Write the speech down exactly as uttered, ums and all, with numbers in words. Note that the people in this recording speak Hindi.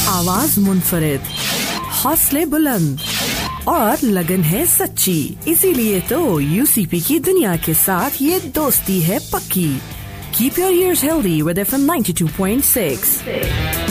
आवाज मुनफरिद, हौसले बुलंद और लगन है सच्ची। इसीलिए तो यूसीपी की दुनिया के साथ ये दोस्ती है पक्की। Keep your ears healthy with F M ninety-two point six.